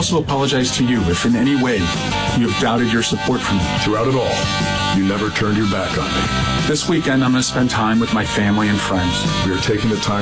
also apologize to you if in any way you have doubted your support for me. Throughout it all, you never turned your back on me. This weekend, I'm going to spend time with my family and friends. We are taking the time